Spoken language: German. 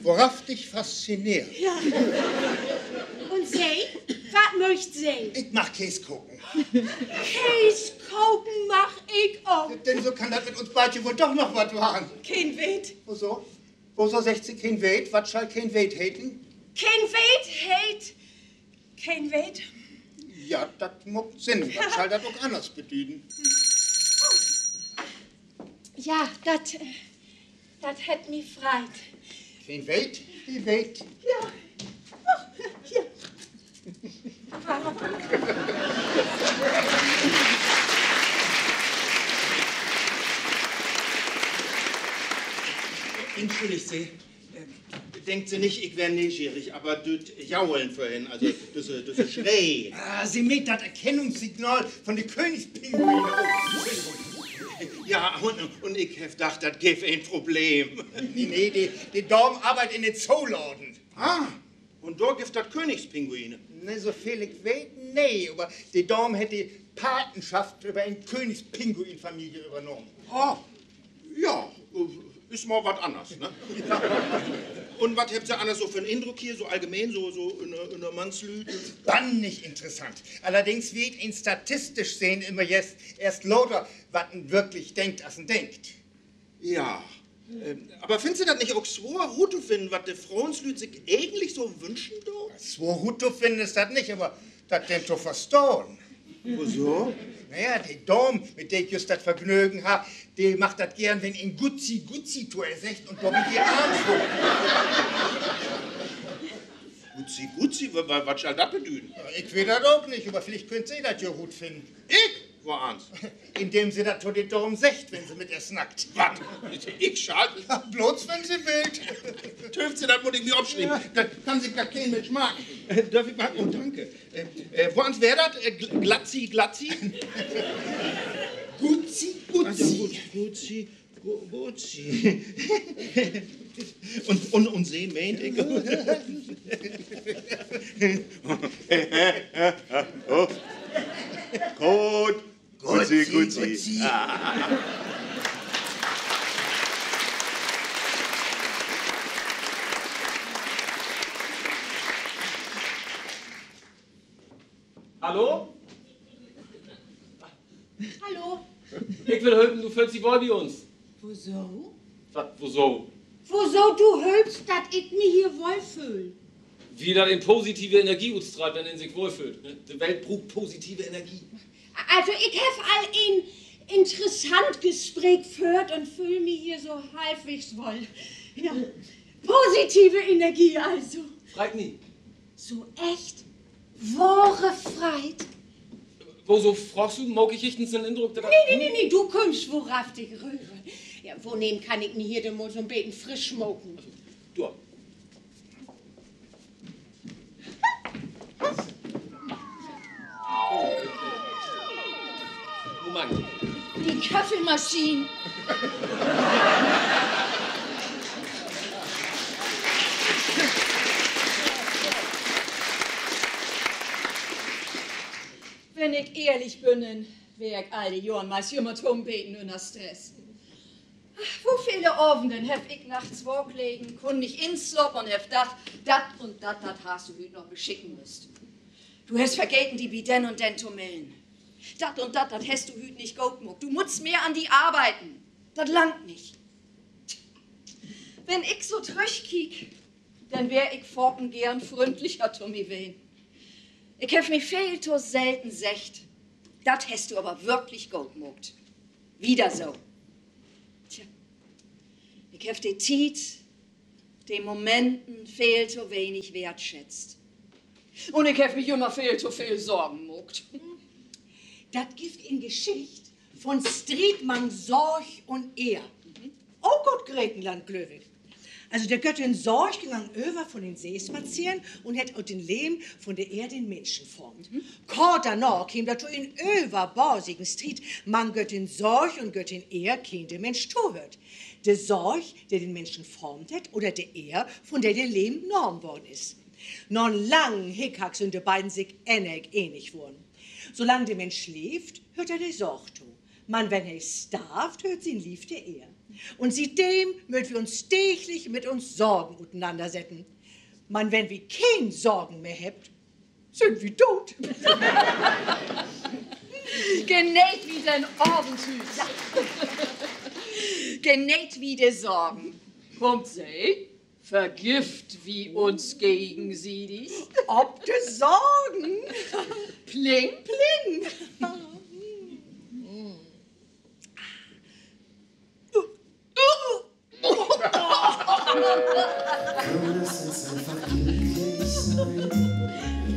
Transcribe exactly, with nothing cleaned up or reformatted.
wahrhaftig faszinierend. Ja. Und Sie? Was möcht Sie? Ich mach Käsekuchen. Käsekuchen mach ich auch. Denn so kann das mit uns beiden wohl doch noch was machen. Kein Weet. Wieso? Wieso sagt sie kein Weet? Was soll kein Weet heiten? Kein Weet heit. Kein Weet. Ja, das macht Sinn. Was soll das auch anders bedeuten? Ja, das, das hat mich freit. Kein Weet, die Weet. Ja. Ach, hier. Entschuldigt Sie. Denkt Sie nicht, ich wäre neugierig, aber das Jaulen vorhin, also das, das Schrei. Ah, Sie mit das Erkennungssignal von den Königspinguinen. Ja, und, und ich hab gedacht, das gäbe ein Problem. Nee, nee, die, die Dorm arbeitet in den Zooladen. Ah, und da gibt das Königspinguine. Ne, so viel ich weiß, nee, aber die Dorm hätte die Patenschaft über eine Königspinguinfamilie übernommen. Ah, ja, ist mal was anderes, ne? Und was habt ihr anders so für einen Eindruck hier, so allgemein, so, so in der, in der Mannslüte? Dann nicht interessant. Allerdings wird ihn statistisch sehen immer jetzt erst lauter, was ihn wirklich denkt, als ihn denkt. Ja, ähm, aber findest du das nicht auch so gut zu finden, was die Frauenslüte sich eigentlich so wünschen, do? So gut zu finden ist das nicht, aber das denkt doch verstohlen. Wieso? Naja, die Dom, mit der ich just das Vergnügen habe, die macht das gern, wenn ihn Gutzi Gutzi tu er sagt und da mit ihr Arm Gutzi, Gutzi, wa- was soll das bedeuten? Ich will das auch nicht, aber vielleicht könnt ihr das ja gut finden. Ich? Wo ahns? Indem sie das zu den Dom sagt, wenn sie mit ihr snackt. Was? Ich schal? Ja, bloß wenn sie will. Dürft ihr, das muss ich mir aufschreiben. Ja. Das kann sich gar kein Mensch machen. Äh, darf ich mal? Oh, danke. Äh, äh, wo ans wäre das? Äh, Gl- Glatzi, Glatzi? Gutzi Also, Gutzi. gut, Gutzi, Gu- Gutzi. Und, und, und sie meint, ich... oh. Gut. Gutzi, Gutzi. Gutzi. Hallo? Hallo? Ich will helfen, du fühlst die wohl bei uns. Wieso? Was, wieso? Wieso du hülpst, dass ich mich hier wohlfühl? Wie das in positive Energie ausstrahlt, wenn er sich wohlfühlt. ne? Die Welt braucht positive Energie. Also ich habe all ein interessant Gespräch gehört und fühle mich hier so halbwegs wohl. Ja, positive Energie also. Freit nie. So echt, wahre Freit. Wo so fragst du, mag ich nicht den Eindruck, dass... Nee, nee, nee, nee, du kommst worauf dich rüber. Ja, wo nehmen kann ich denn hier denn mal so ein bisschen frisch schmoken? Du. Moment. Die Kaffeemaschine. Wenn ich ehrlich bin, wär ich all die Jahren meist immer zum Beten in der Stress. Ach, wo viele Abenden hab ich nachts vorgelegen, kun nicht ins Slop und hab dat, dat und dat, dat hast du heute noch beschicken müsst. Du hast vergeten die Biden und den Tomellen. Dat und dat, dat hast du heute nicht gut gemacht. Du musst mehr an die arbeiten. Dat langt nicht. Wenn ich so tröchkiek, dann wär ich forten gern freundlicher, Tommy Wayne. Ich hab mich viel zu selten secht. Dat hast du aber wirklich gut gemacht. Wieder so. Tja, ich hab die Zeit, den Momenten viel zu wenig wertschätzt. Und ich hab mich immer viel zu viel Sorgen gemacht. Das gibt in Geschichte von Striedmann Sorch und Er. Auch Gott Griechenland, Glöwig. Also der Göttin Sorch ging an Över von den See spazieren und hat auch den Lehm von der Erde den Menschen formt. Mhm. Kort danach kam dazu in Över bausigen Stried, man Göttin Sorch und Göttin Er kein der Mensch zuhört. Der Sorch, der den Menschen formt hat, oder der Er, von der der Lehm norm worden ist. Non lang Hickhack sind die beiden sich ähnlich ähnlich wurden. Solange der Mensch schläft, hört er der Sorch zu. Man, wenn er starft, hört sie ihn lief der Er. Und seitdem müssen wir uns täglich mit uns Sorgen auseinandersetzen. Man, wenn wir keine Sorgen mehr habt, sind wir tot. Genäht wie den Abendhüs. Genäht wie de Sorgen. Kommt sie, vergift wie uns gegenseitig. Ob de Sorgen. Pling, pling. Lass uns einfach glücklich sein.